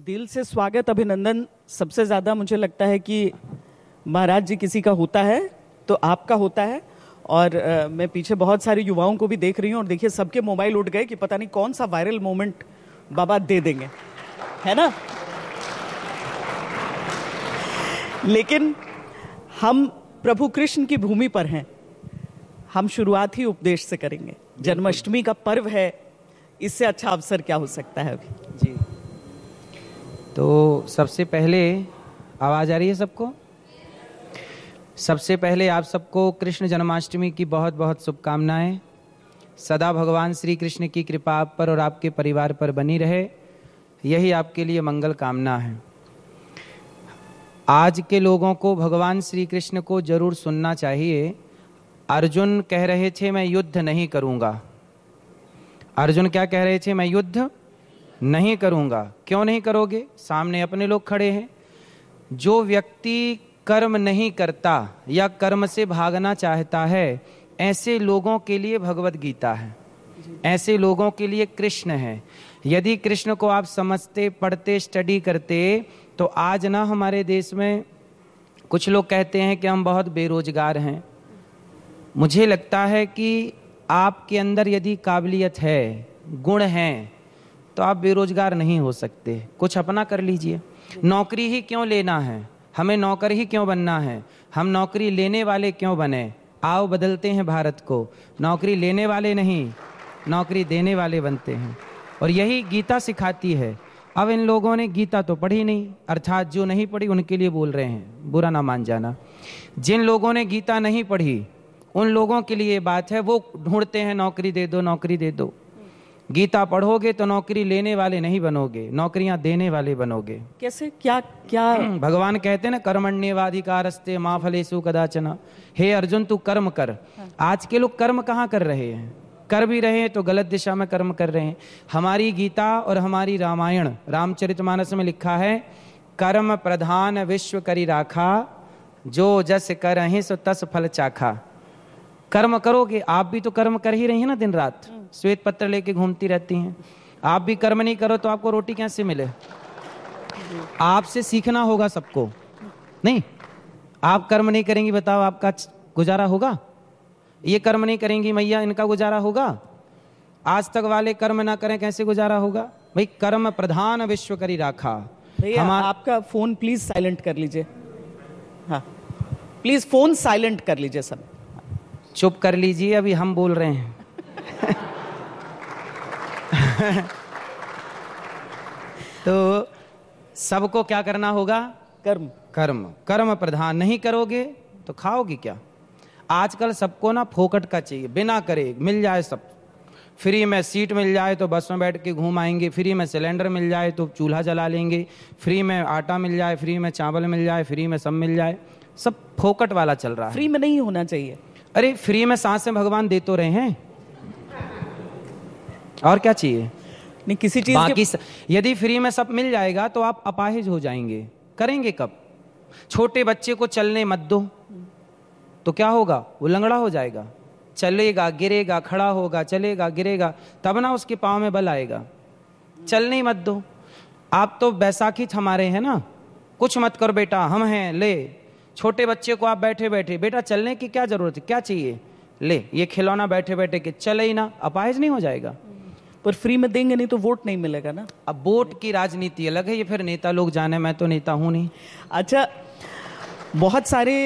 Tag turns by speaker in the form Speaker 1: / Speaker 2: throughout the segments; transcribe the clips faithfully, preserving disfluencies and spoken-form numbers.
Speaker 1: दिल से स्वागत, अभिनंदन। सबसे ज़्यादा मुझे लगता है कि महाराज जी किसी का होता है तो आपका होता है। और आ, मैं पीछे बहुत सारे युवाओं को भी देख रही हूँ और देखिए सबके मोबाइल उठ गए कि पता नहीं कौन सा वायरल मोमेंट बाबा दे देंगे, है ना। लेकिन हम प्रभु कृष्ण की भूमि पर हैं, हम शुरुआत ही उपदेश से करेंगे। जन्माष्टमी का पर्व है, इससे अच्छा अवसर क्या हो सकता है अभी।
Speaker 2: जी, तो सबसे पहले आवाज आ रही है सबको? सबसे पहले आप सबको कृष्ण जन्माष्टमी की बहुत बहुत शुभकामनाएं। सदा भगवान श्री कृष्ण की कृपा आप पर और आपके परिवार पर बनी रहे, यही आपके लिए मंगल कामना है। आज के लोगों को भगवान श्री कृष्ण को जरूर सुनना चाहिए। अर्जुन कह रहे थे मैं युद्ध नहीं करूंगा। अर्जुन क्या कह रहे थे? मैं युद्ध नहीं करूंगा। क्यों नहीं करोगे? सामने अपने लोग खड़े हैं। जो व्यक्ति कर्म नहीं करता या कर्म से भागना चाहता है, ऐसे लोगों के लिए भगवत गीता है, ऐसे लोगों के लिए कृष्ण है। यदि कृष्ण को आप समझते, पढ़ते, स्टडी करते, तो आज ना हमारे देश में कुछ लोग कहते हैं कि हम बहुत बेरोजगार हैं। मुझे लगता है कि आपके अंदर यदि काबिलियत है, गुण हैं, तो आप बेरोजगार नहीं हो सकते। कुछ अपना कर लीजिए। नौकरी ही क्यों लेना है? हमें नौकर ही क्यों बनना है? हम नौकरी लेने वाले क्यों बने? आओ बदलते हैं भारत को। नौकरी लेने वाले नहीं, नौकरी देने वाले बनते हैं। और यही गीता सिखाती है। अब इन लोगों ने गीता तो पढ़ी नहीं, अर्थात जो नहीं पढ़ी उनके लिए बोल रहे हैं, बुरा ना मान जाना। जिन लोगों ने गीता नहीं पढ़ी उन लोगों के लिए बात है। वो ढूंढते हैं नौकरी दे दो, नौकरी दे दो। गीता पढ़ोगे तो नौकरी लेने वाले नहीं बनोगे, नौकरियां देने वाले बनोगे।
Speaker 1: कैसे? क्या क्या?
Speaker 2: भगवान कहते हैं ना, कर्मण्येवाधिकारस्ते मा फलेषु कदाचन। हे अर्जुन, तू कर्म कर। आज के लोग कर्म कहाँ कर रहे हैं? कर भी रहे हैं तो गलत दिशा में कर्म कर रहे हैं। हमारी गीता और हमारी रामायण, रामचरितमानस में लिखा है, कर्म प्रधान विश्व करी राखा, जो जस करहिं सो तस फल चाखा। कर्म करोगे, आप भी तो कर्म कर ही रही हैं ना, दिन रात श्वेत पत्र लेके घूमती रहती हैं। आप भी कर्म नहीं करो तो आपको रोटी कैसे मिले? आपसे सीखना होगा सबको। नहीं, आप कर्म नहीं करेंगी, बताओ आपका गुजारा होगा? ये कर्म नहीं करेंगी मैया, इनका गुजारा होगा? आज तक वाले कर्म ना करें, कैसे गुजारा होगा भाई? कर्म प्रधान विश्व करी राखा।
Speaker 1: हम आपका फोन प्लीज साइलेंट कर लीजिए। हाँ, प्लीज फोन साइलेंट कर लीजिए सब।
Speaker 2: चुप कर लीजिए, अभी हम बोल रहे हैं। तो सबको क्या करना होगा? कर्म। कर्म कर्म प्रधान। नहीं करोगे तो खाओगे क्या? आजकल सबको ना फोकट का चाहिए, बिना करे मिल जाए सब। फ्री में सीट मिल जाए तो बस में बैठ के घूम आएंगे, फ्री में सिलेंडर मिल जाए तो चूल्हा जला लेंगे, फ्री में आटा मिल जाए, फ्री में चावल मिल जाए, फ्री में सब मिल जाए। सब फोकट वाला चल रहा है।
Speaker 1: फ्री में नहीं होना चाहिए।
Speaker 2: अरे फ्री में सांसें भगवान दे तो रहे हैं, और क्या चाहिए? नहीं, किसी चीज बाकी स... यदि फ्री में सब मिल जाएगा तो आप अपाहिज हो जाएंगे। करेंगे कब? छोटे बच्चे को चलने मत दो तो क्या होगा? वो लंगड़ा हो जाएगा। चलेगा, गिरेगा, खड़ा होगा, चलेगा, गिरेगा, तब ना उसके पाँव में बल आएगा। चलने मत दो। आप तो बैसाखी थमा रहे हैं ना, कुछ मत करो बेटा, हम हैं, ले। छोटे बच्चे को आप बैठे बैठे, बेटा चलने की क्या जरूरत है, क्या चाहिए, ले ये खिलौना, बैठे बैठे के चले ही ना, अपाहिज नहीं हो जाएगा?
Speaker 1: पर फ्री में देंगे नहीं तो वोट नहीं मिलेगा ना।
Speaker 2: अब वोट की राजनीति अलग है, ये फिर नेता लोग जाने, मैं तो नेता हूं नहीं।
Speaker 1: अच्छा, बहुत सारे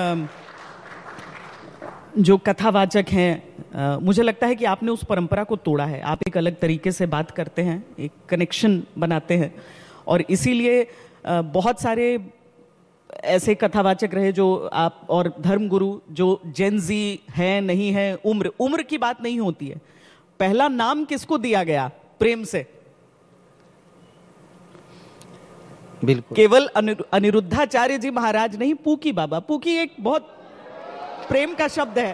Speaker 1: जो कथावाचक हैं, मुझे लगता है कि आपने उस परंपरा को तोड़ा है। आप एक अलग तरीके से बात करते हैं, एक कनेक्शन बनाते हैं, और इसीलिए बहुत सारे ऐसे कथावाचक रहे जो आप, और धर्मगुरु जो जेनजी है नहीं है, उम्र उम्र की बात नहीं होती है। पहला नाम किसको दिया गया प्रेम से?
Speaker 2: बिल्कुल,
Speaker 1: केवल अनिरुद्धाचार्य जी महाराज नहीं, पूकी बाबा। पूकी एक बहुत प्रेम का शब्द है।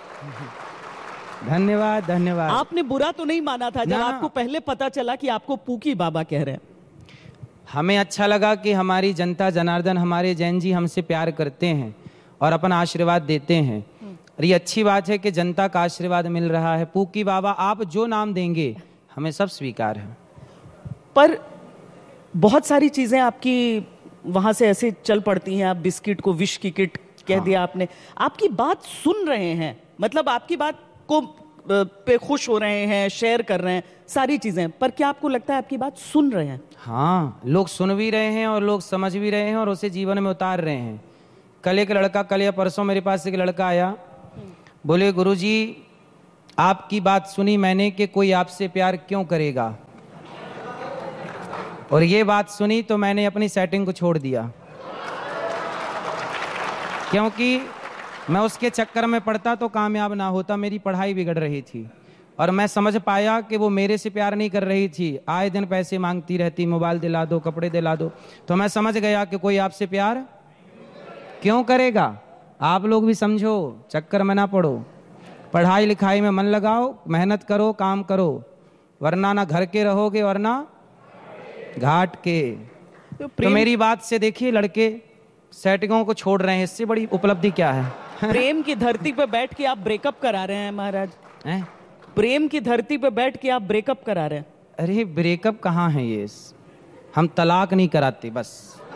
Speaker 2: धन्यवाद धन्यवाद।
Speaker 1: आपने बुरा तो नहीं माना था जब आपको पहले पता चला कि आपको पूकी बाबा कह रहे हैं?
Speaker 2: हमें अच्छा लगा कि हमारी जनता जनार्दन, हमारे जैन जी हमसे प्यार करते हैं और अपना आशीर्वाद देते हैं। और ये अच्छी बात है कि जनता का आशीर्वाद मिल रहा है। पूकी बाबा, आप जो नाम देंगे हमें सब स्वीकार है।
Speaker 1: पर बहुत सारी चीजें आपकी वहां से ऐसे चल पड़ती हैं। आप बिस्किट को विश की किट कह
Speaker 2: हाँ।
Speaker 1: दिया आपने। आपकी बात सुन रहे हैं, मतलब आपकी बात को पे खुश हो रहे हैं, शेयर कर रहे हैं, सारी चीजें, पर क्या आपको लगता है आपकी बात सुन रहे हैं?
Speaker 2: हाँ, लोग सुन भी रहे हैं और लोग समझ भी रहे हैं और उसे जीवन में उतार रहे हैं। कल एक लड़का, कल या परसों मेरे पास एक लड़का आया, बोले गुरुजी आपकी बात सुनी मैंने कि कोई आपसे प्यार क्यों करेगा, और ये बात सुनी तो मैंने अपनी सेटिंग को छोड़ दिया, क्योंकि मैं उसके चक्कर में पड़ता तो कामयाब ना होता, मेरी पढ़ाई बिगड़ रही थी। और मैं समझ पाया कि वो मेरे से प्यार नहीं कर रही थी, आए दिन पैसे मांगती रहती, मोबाइल दिला दो, कपड़े दिला दो। तो मैं समझ गया कि कोई आपसे प्यार क्यों करेगा। आप लोग भी समझो, चक्कर में ना पड़ो, पढ़ाई लिखाई में मन लगाओ, मेहनत करो, काम करो, वरना ना घर के रहोगे वरना घाट के।
Speaker 1: तो,
Speaker 2: तो मेरी बात से देखिए लड़के सेटिंगों को छोड़ रहे हैं, इससे बड़ी उपलब्धि क्या है।
Speaker 1: प्रेम की धरती पे बैठ के आप ब्रेकअप करा रहे हैं महाराज।
Speaker 2: हैं?
Speaker 1: प्रेम की धरती पे बैठ के आप ब्रेकअप करा रहे हैं।
Speaker 2: अरे ब्रेकअप कहाँ है ये, हम तलाक नहीं कराते बस।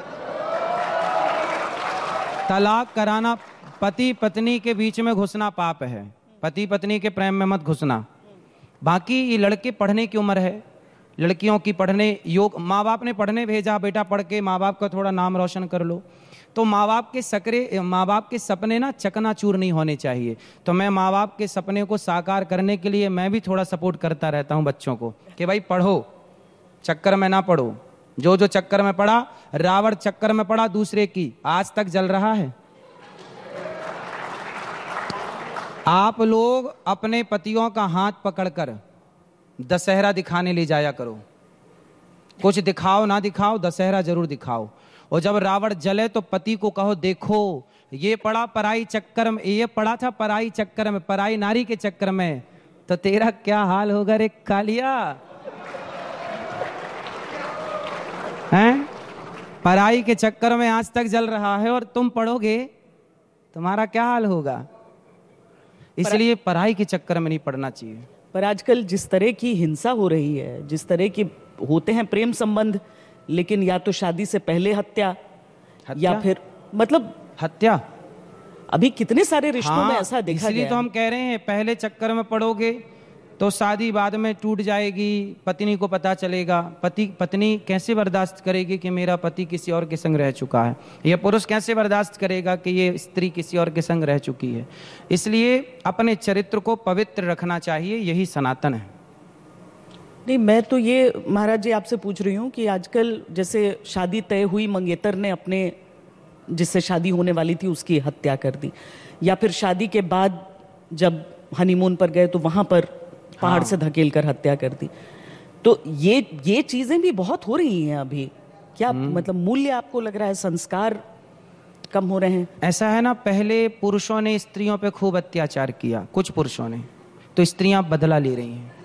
Speaker 2: तलाक कराना, पति पत्नी के बीच में घुसना पाप है, पति पत्नी के प्रेम में मत घुसना। बाकी ये लड़के पढ़ने की उम्र है, लड़कियों की पढ़ने योग, माँ बाप ने पढ़ने भेजा, बेटा पढ़ के माँ बाप का थोड़ा नाम रोशन कर लो। तो माँ बाप के सकरे माँ बाप के सपने ना चकनाचूर नहीं होने चाहिए। तो मैं माँ बाप के सपने को साकार करने के लिए मैं भी थोड़ा सपोर्ट करता रहता हूँ बच्चों को कि भाई पढ़ो, चक्कर में ना पढ़ो। जो जो चक्कर में पड़ा, रावण चक्कर में पड़ा दूसरे की, आज तक जल रहा है। आप लोग अपने पतियों का हाथ पकड़कर दशहरा दिखाने ले जाया करो। कुछ दिखाओ ना दिखाओ, दशहरा जरूर दिखाओ। और जब रावण जले तो पति को कहो देखो ये पड़ा पराई चक्कर में, ये पड़ा था पराई चक्कर में, पराई नारी के चक्कर में, तो तेरा क्या हाल होगा रे कालिया। हैं? पराई के चक्कर में आज तक जल रहा है और तुम पढ़ोगे, तुम्हारा क्या हाल होगा। इसलिए पढ़ाई के चक्कर में नहीं पढ़ना चाहिए।
Speaker 1: पर आजकल जिस तरह की हिंसा हो रही है, जिस तरह के होते हैं प्रेम संबंध, लेकिन या तो शादी से पहले हत्या,
Speaker 2: हत्या?
Speaker 1: या फिर मतलब
Speaker 2: हत्या,
Speaker 1: अभी कितने सारे रिश्तों
Speaker 2: हाँ,
Speaker 1: में ऐसा देखा गया।
Speaker 2: इसलिए तो हम कह रहे हैं पहले चक्कर में पड़ोगे तो शादी बाद में टूट जाएगी, पत्नी को पता चलेगा, पति पत्नी कैसे बर्दाश्त करेगी कि मेरा पति किसी और के संग रह चुका है, यह पुरुष कैसे बर्दाश्त करेगा कि ये स्त्री किसी और के संग रह चुकी है। इसलिए अपने चरित्र को पवित्र रखना चाहिए, यही सनातन है।
Speaker 1: नहीं, मैं तो ये महाराज जी आपसे पूछ रही हूँ कि आजकल जैसे शादी तय हुई, मंगेतर ने अपने जिससे शादी होने वाली थी उसकी हत्या कर दी, या फिर शादी के बाद जब हनीमून पर गए तो वहां पर पहाड़
Speaker 2: हाँ।
Speaker 1: से धकेल कर हत्या कर दी। तो ये ये चीजें भी बहुत हो रही हैं अभी। क्या मतलब मूल्य आपको लग रहा है, संस्कार कम हो रहे हैं?
Speaker 2: ऐसा है ना, पहले पुरुषों ने स्त्रियों पे खूब अत्याचार किया, कुछ पुरुषों ने, तो स्त्रियां बदला ले रही हैं।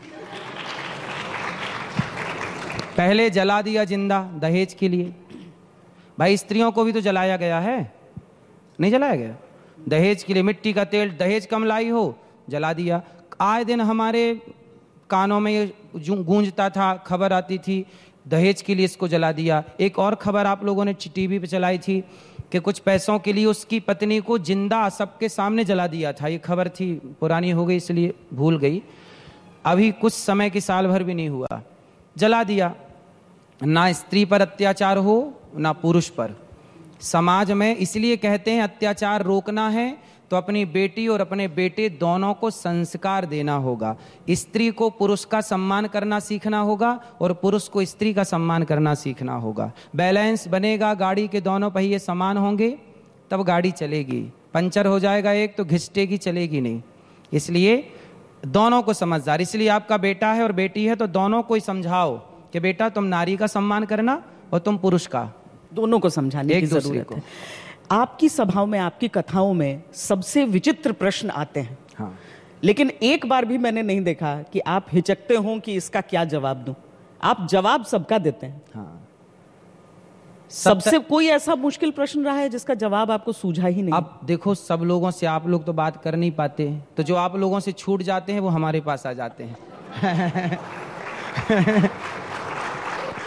Speaker 2: पहले जला दिया जिंदा दहेज के लिए, भाई स्त्रियों को भी तो जलाया गया है, नहीं जलाया गया? दहेज के लिए मिट्टी का तेल, दहेज कम लाई हो, जला दिया। आए दिन हमारे कानों में ये गूंजता था, खबर आती थी, दहेज के लिए इसको जला दिया। एक और खबर आप लोगों ने टीवी पे चलाई थी कि कुछ पैसों के लिए उसकी पत्नी को जिंदा सबके सामने जला दिया था। ये खबर थी, पुरानी हो गई इसलिए भूल गई, अभी कुछ समय की साल भर भी नहीं हुआ, जला दिया। ना स्त्री पर अत्याचार हो ना पुरुष पर, समाज में। इसलिए कहते हैं अत्याचार रोकना है तो अपनी बेटी और अपने बेटे दोनों को संस्कार देना होगा। स्त्री को पुरुष का सम्मान करना सीखना होगा और पुरुष को स्त्री का सम्मान करना सीखना होगा। बैलेंस बनेगा, गाड़ी के दोनों पहिए समान होंगे तब गाड़ी चलेगी। पंचर हो जाएगा एक तो घिसटेगी, चलेगी नहीं। इसलिए दोनों को समझदार, इसलिए आपका बेटा है और बेटी है तो दोनों को ही समझाओ कि बेटा तुम नारी का सम्मान करना और तुम पुरुष का,
Speaker 1: दोनों को समझाने की जरूरत है। आपकी सभाओं में, आपकी कथाओं में सबसे विचित्र प्रश्न आते हैं,
Speaker 2: हाँ।
Speaker 1: लेकिन एक बार भी मैंने नहीं देखा कि आप हिचकते हो कि इसका क्या जवाब दूं। आप जवाब सबका देते हैं।
Speaker 2: हाँ।
Speaker 1: सबसे कोई ऐसा मुश्किल प्रश्न रहा है जिसका जवाब आपको सूझा ही नहीं?
Speaker 2: अब देखो, सब लोगों से आप लोग तो बात कर नहीं पाते, तो जो आप लोगों से छूट जाते हैं वो हमारे पास आ जाते हैं।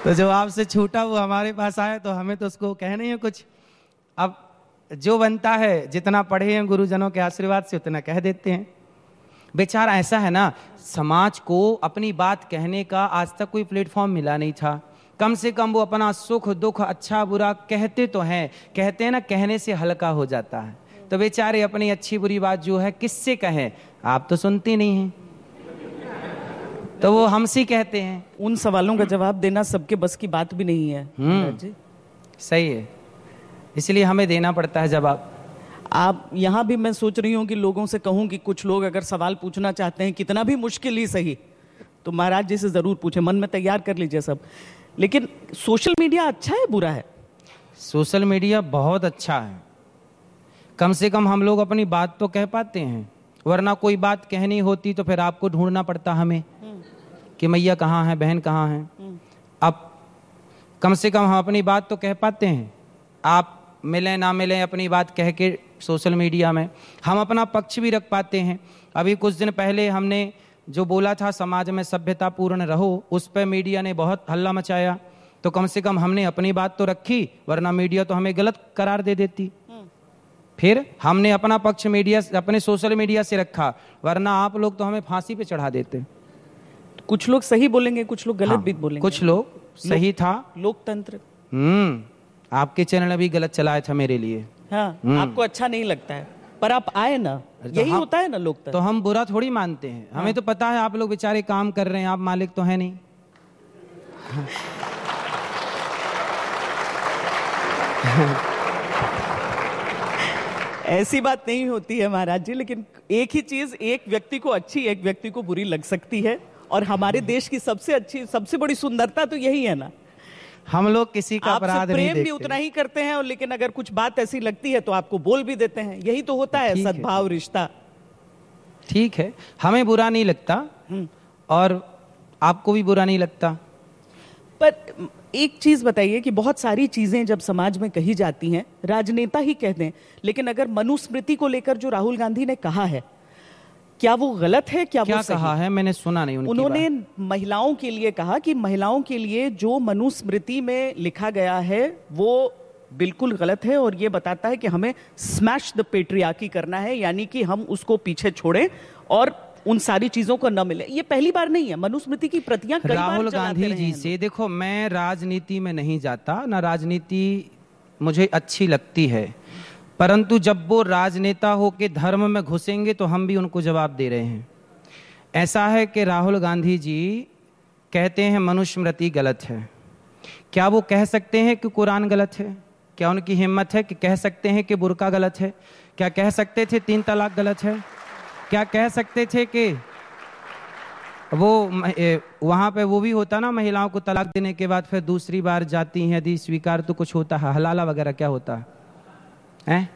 Speaker 2: तो जो आपसे छूटा वो हमारे पास आया तो हमें तो उसको कह नहीं है कुछ। अब जो बनता है, जितना पढ़े हैं गुरुजनों के आशीर्वाद से उतना कह देते हैं। बेचारा ऐसा है ना, समाज को अपनी बात कहने का आज तक कोई प्लेटफॉर्म मिला नहीं था। कम से कम वो अपना सुख दुख अच्छा बुरा कहते तो हैं, कहते हैं ना, कहने से हल्का हो जाता है। तो बेचारे अपनी अच्छी बुरी बात जो है किससे कहें, आप तो सुनती नहीं हैं, तो वो हमसे कहते हैं।
Speaker 1: उन सवालों का जवाब देना सबके बस की बात भी नहीं है।
Speaker 2: हम्म, सही है, इसलिए हमें देना पड़ता है जवाब।
Speaker 1: आप यहाँ भी मैं सोच रही हूँ कि लोगों से कहूँ कि कुछ लोग अगर सवाल पूछना चाहते हैं, कितना भी मुश्किल ही सही, तो महाराज जी से जरूर पूछे, मन में तैयार कर लीजिए सब। लेकिन सोशल मीडिया अच्छा है बुरा है?
Speaker 2: सोशल मीडिया बहुत अच्छा है। कम से कम हम लोग अपनी बात तो कह पाते हैं, वरना कोई बात कहनी होती तो फिर आपको ढूंढना पड़ता हमें कि मैया कहाँ है, बहन कहाँ है। अब कम से कम हम अपनी बात तो कह पाते हैं। आप मिलें ना मिलें, अपनी बात कह के सोशल मीडिया में हम अपना पक्ष भी रख पाते हैं। अभी कुछ दिन पहले हमने जो बोला था समाज में सभ्यता पूर्ण रहो, उस पर मीडिया ने बहुत हल्ला मचाया। तो कम से कम हमने अपनी बात तो रखी, वरना मीडिया तो हमें गलत करार दे देती। फिर हमने अपना पक्ष मीडिया अपने सोशल मीडिया से रखा, वरना आप लोग तो हमें फांसी पे चढ़ा देते।
Speaker 1: कुछ लोग सही बोलेंगे, कुछ लोग गलत
Speaker 2: हाँ,
Speaker 1: भी बोलेंगे।
Speaker 2: कुछ लोग सही
Speaker 1: लो,
Speaker 2: था।
Speaker 1: लोकतंत्र।
Speaker 2: हम्म, आपके चैनल अभी गलत चलाया था मेरे लिए।
Speaker 1: हाँ, आपको अच्छा नहीं लगता है, पर आप आए ना, यही
Speaker 2: हम,
Speaker 1: होता है ना लोकतंत्र।
Speaker 2: तो हम बुरा थोड़ी मानते हैं। हाँ। हमें तो पता है आप लोग बेचारे काम कर रहे हैं, आप मालिक तो है नहीं।
Speaker 1: ऐसी बात नहीं होती है महाराज जी, लेकिन एक ही चीज एक व्यक्ति को अच्छी, एक व्यक्ति को बुरी लग सकती है। और हमारे देश की सबसे अच्छी, सबसे बड़ी सुंदरता तो यही है ना,
Speaker 2: हम लोग किसी का अपराध नहीं
Speaker 1: प्रेम भी उतना ही करते हैं, और लेकिन अगर कुछ बात ऐसी लगती है तो आपको बोल भी देते हैं। यही तो होता है सद्भाव, रिश्ता।
Speaker 2: ठीक है, हमें बुरा नहीं लगता और आपको भी बुरा नहीं लगता।
Speaker 1: पर एक चीज बताइए कि बहुत सारी चीजें जब समाज में कही जाती हैं, राजनेता ही कहते हैं, लेकिन अगर मनुस्मृति को लेकर जो राहुल गांधी ने कहा है, क्या वो गलत है? क्या,
Speaker 2: क्या
Speaker 1: वो सही?
Speaker 2: कहा है? मैंने सुना नहीं उनकी
Speaker 1: उन्होंने
Speaker 2: बात।
Speaker 1: महिलाओं के लिए कहा कि महिलाओं के लिए जो मनुस्मृति में लिखा गया है वो बिल्कुल गलत है, और ये बताता है कि हमें स्मैश द पेट्रियार्की करना है, यानी कि हम उसको पीछे छोड़ें और उन सारी चीजों को न मिले। ये पहली बार नहीं है, मनुस्मृति की प्रतियां कई बार
Speaker 2: राहुल
Speaker 1: चलाते
Speaker 2: गांधी
Speaker 1: रहे
Speaker 2: जी
Speaker 1: हैं
Speaker 2: से, देखो मैं राजनीति में नहीं जाता, ना राजनीति मुझे अच्छी लगती है, परंतु जब वो राजनेता हो के धर्म में घुसेंगे तो हम भी उनको जवाब दे रहे हैं। ऐसा है कि राहुल गांधी जी कहते हैं मनुस्मृति गलत है। क्या वो कह सकते हैं कि कुरान गलत है? क्या उनकी हिम्मत है कि कह सकते हैं कि बुर्का गलत है? क्या कह सकते थे तीन तलाक गलत है? क्या कह सकते थे कि वो वहां पे वो भी होता ना, महिलाओं को तलाक देने के बाद फिर दूसरी बार जाती हैं यदि स्वीकार तो कुछ होता है, हलाला वगैरह क्या होता है, है?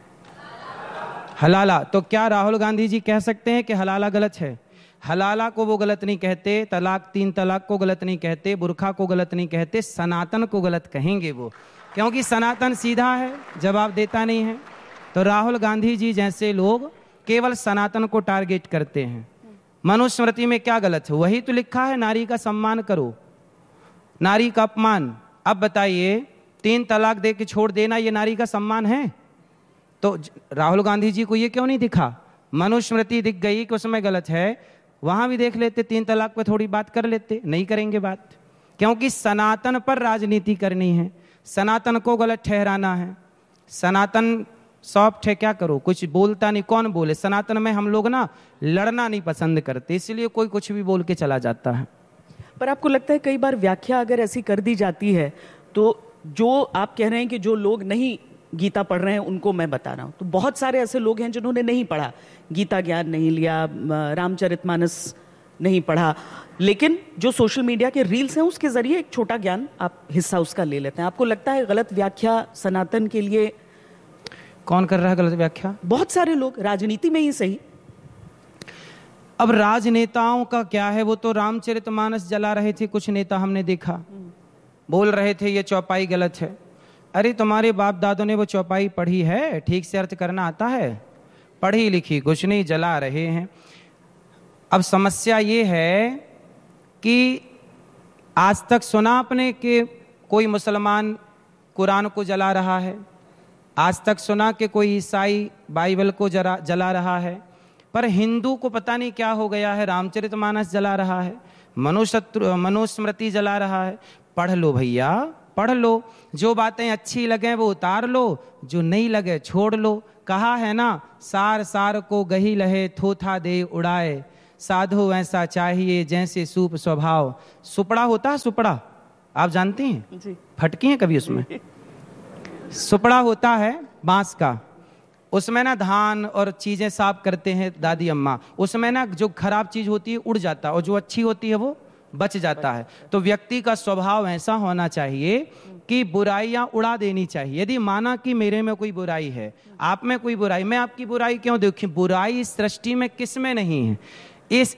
Speaker 2: हलाला। तो क्या राहुल गांधी जी कह सकते हैं कि हलाला गलत है? हलाला को वो गलत नहीं कहते, तलाक तीन तलाक को गलत नहीं कहते, बुर्खा को गलत नहीं कहते, सनातन को गलत कहेंगे वो, क्योंकि सनातन सीधा है, जवाब देता नहीं है। तो राहुल गांधी जी जैसे लोग केवल सनातन को टारगेट करते हैं। मनुस्मृति में क्या गलत है? वही तो लिखा है, नारी का सम्मान करो, नारी का अपमान। अब बताइए, तीन तलाक दे के छोड़ देना ये नारी का सम्मान है? तो राहुल गांधी जी को ये क्यों नहीं दिखा? मनुस्मृति दिख गई कि उसमें गलत है, वहां भी देख लेते, तीन तलाक पे थोड़ी बात कर लेते। नहीं करेंगे बात, क्योंकि सनातन पर राजनीति करनी है, सनातन को गलत ठहराना है। सनातन सॉफ्ट है, क्या करो, कुछ बोलता नहीं, कौन बोले? सनातन में हम लोग ना लड़ना नहीं पसंद करते, इसलिए कोई कुछ भी बोल के चला जाता है।
Speaker 1: पर आपको लगता है कई बार व्याख्या अगर ऐसी कर दी जाती है, तो जो आप कह रहे हैं कि जो लोग नहीं गीता पढ़ रहे हैं उनको मैं बता रहा हूं, तो बहुत सारे ऐसे लोग हैं जिन्होंने नहीं पढ़ा, गीता ज्ञान नहीं लिया, रामचरितमानस नहीं पढ़ा, लेकिन जो सोशल मीडिया के रील्स हैं उसके जरिए एक छोटा ज्ञान आप हिस्सा उसका ले लेते हैं। आपको लगता है गलत व्याख्या सनातन के लिए
Speaker 2: कौन कर रहा है गलत व्याख्या?
Speaker 1: बहुत सारे लोग, राजनीति में ही सही।
Speaker 2: अब राजनेताओं का क्या है, वो तो रामचरितमानस जला रहे थे, कुछ नेता हमने देखा, बोल रहे थे ये चौपाई गलत है। अरे तुम्हारे बाप दादों ने वो चौपाई पढ़ी है? ठीक से अर्थ करना आता है? पढ़ी लिखी कुछ नहीं, जला रहे हैं। अब समस्या ये है कि आज तक सुना आपने कि कोई मुसलमान कुरान को जला रहा है, आज तक सुना कि कोई ईसाई बाइबल को जला जला रहा है, पर हिंदू को पता नहीं क्या हो गया है, रामचरितमानस जला रहा है, मनुशत्रु मनुस्मृति जला रहा है। पढ़ लो भैया, पढ़ लो, जो बातें अच्छी लगे वो उतार लो, जो नहीं लगे छोड़ लो। कहा है ना, सार सार को गही लहे थोथा दे उड़ाए, साधु ऐसा चाहिए जैसे सूप स्वभाव। सुपड़ा होता है, सुपड़ा आप जानती हैं जी, फटकी हैं कभी उसमें? सुपड़ा होता है बांस का, उसमें ना धान और चीजें साफ करते हैं दादी अम्मा, उसमें ना जो खराब चीज होती है उड़ जाता है और जो अच्छी होती है वो बच जाता है। तो व्यक्ति का स्वभाव ऐसा होना चाहिए कि बुराइयां उड़ा देनी चाहिए। यदि माना कि मेरे में कोई बुराई है, आप में कोई बुराई, मैं आपकी बुराई क्यों देखूं? बुराई इस सृष्टि में किस में नहीं है? इस